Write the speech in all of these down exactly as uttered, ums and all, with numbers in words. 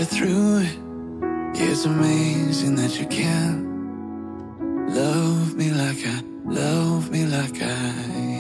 you through it. It's amazing that you can love me like I, love me like I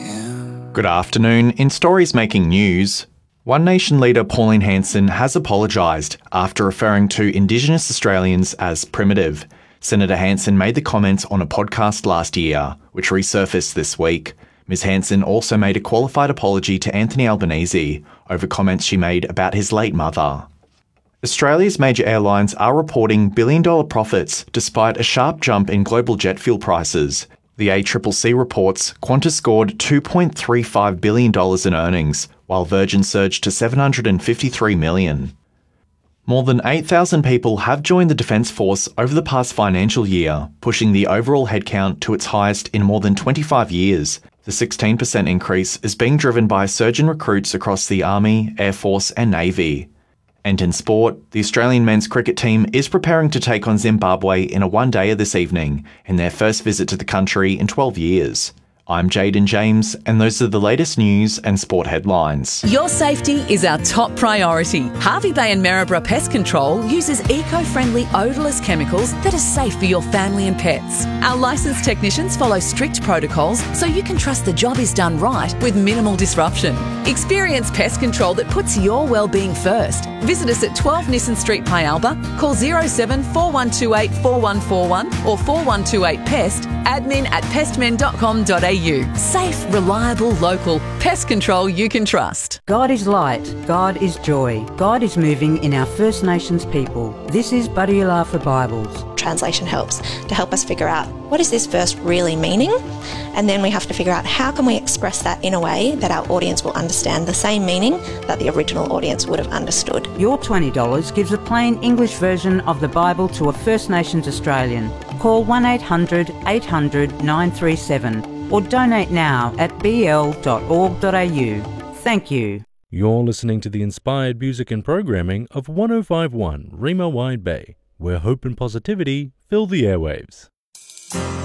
am. Good afternoon. In stories making news, One Nation leader Pauline Hanson has apologised after referring to Indigenous Australians as primitive. Senator Hanson made the comments on a podcast last year, which resurfaced this week. Miz Hanson also made a qualified apology to Anthony Albanese over comments she made about his late mother. Australia's major airlines are reporting billion-dollar profits despite a sharp jump in global jet fuel prices. The A C C C reports Qantas scored two point three five billion dollars in earnings, while Virgin surged to seven hundred fifty-three million dollars. More than eight thousand people have joined the Defence Force over the past financial year, pushing the overall headcount to its highest in more than twenty-five years. The sixteen percent increase is being driven by a surge in recruits across the Army, Air Force and Navy. And in sport, the Australian men's cricket team is preparing to take on Zimbabwe in a one-dayer this evening, in their first visit to the country in twelve years. I'm Jaden James, and those are the latest news and sport headlines. Your safety is our top priority. Hervey Bay and Maryborough Pest Control uses eco-friendly odourless chemicals that are safe for your family and pets. Our licensed technicians follow strict protocols so you can trust the job is done right with minimal disruption. Experience pest control that puts your well-being first. Visit us at twelve Nissen Street, Pialba. Call zero seven four one two eight four one four one or four one two eight pest, admin at pestmen dot com dot a u. Safe, reliable, local pest control you can trust. God is light, God is joy, God is moving in our First Nations people. This is Buddy for Bibles. Translation helps to help us figure out what is this verse really meaning, and then we have to figure out how can we express that in a way that our audience will understand the same meaning that the original audience would have understood. Your twenty dollars gives a plain English version of the Bible to a First Nations Australian. Call one eight hundred eight hundred nine three seven or donate now at b l dot org dot a u. Thank you. You're listening to the inspired music and programming of one oh five point one Rima Wide Bay, where hope and positivity fill the airwaves.